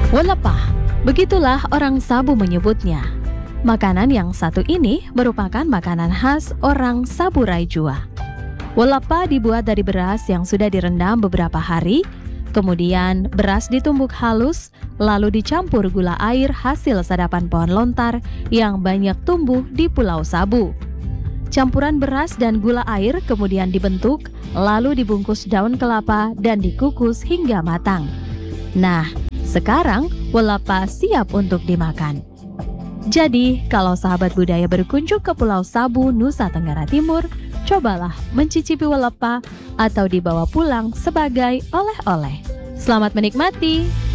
Welepah, begitulah orang Sabu menyebutnya. Makanan yang satu ini merupakan makanan khas orang Saburai Jua. Welepah dibuat dari beras yang sudah direndam beberapa hari, kemudian beras ditumbuk halus, lalu dicampur gula air hasil sadapan pohon lontar yang banyak tumbuh di Pulau Sabu. Campuran beras dan gula air kemudian dibentuk, lalu dibungkus daun kelapa dan dikukus hingga matang. Nah, sekarang welepah siap untuk dimakan. Jadi, kalau sahabat budaya berkunjung ke Pulau Sabu, Nusa Tenggara Timur, cobalah mencicipi welepah atau dibawa pulang sebagai oleh-oleh. Selamat menikmati!